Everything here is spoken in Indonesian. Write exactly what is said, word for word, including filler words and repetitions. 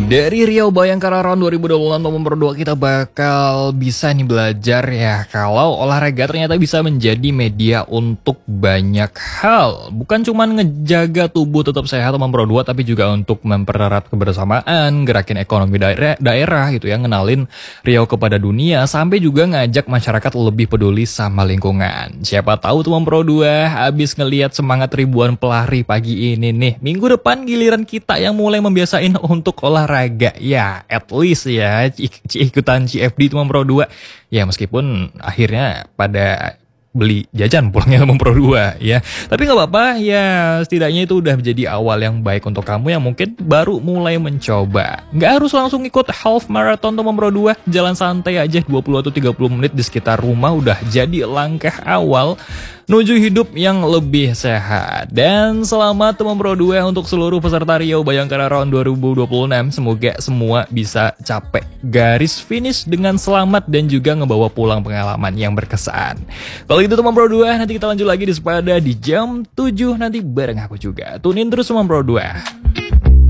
Dari Riau Bayangkara Round dua ribu dua puluh enam nomor dua kita bakal bisa nih belajar ya kalau olahraga ternyata bisa menjadi media untuk banyak hal. Bukan cuma ngejaga tubuh tetap sehat nomor dua, tapi juga untuk mempererat kebersamaan, gerakin ekonomi daerah, daerah gitu ya, ngenalin Riau kepada dunia, sampai juga ngajak masyarakat lebih peduli sama lingkungan. Siapa tahu tuh nomor dua habis ngelihat semangat ribuan pelari pagi ini nih, minggu depan giliran kita yang mulai membiasain untuk olahraga ya, at least ya ikutan C F D itu Pro dua ya, meskipun akhirnya pada beli jajan pulangnya sama Pro dua ya, tapi nggak apa-apa ya, setidaknya itu udah menjadi awal yang baik untuk kamu yang mungkin baru mulai mencoba. Nggak harus langsung ikut half marathon tuh Pro dua, jalan santai aja dua puluh atau tiga puluh menit di sekitar rumah udah jadi langkah awal menuju hidup yang lebih sehat. Dan selamat teman Pro dua untuk seluruh peserta Riau Bayangkara Round dua ribu dua puluh enam. Semoga semua bisa capek garis finish dengan selamat dan juga ngebawa pulang pengalaman yang berkesan. Kalau gitu teman Pro dua, nanti kita lanjut lagi di Sepada di jam tujuh nanti bareng aku juga. Tunin terus teman Pro dua.